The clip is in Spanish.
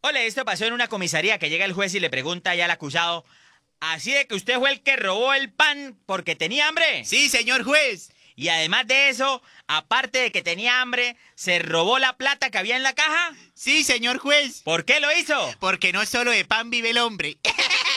Ole, esto pasó en una comisaría que llega el juez y le pregunta ya al acusado, ¿así de que usted fue el que robó el pan porque tenía hambre? Sí, señor juez. Y además de eso, aparte de que tenía hambre, ¿se robó la plata que había en la caja? Sí, señor juez. ¿Por qué lo hizo? Porque no solo de pan vive el hombre.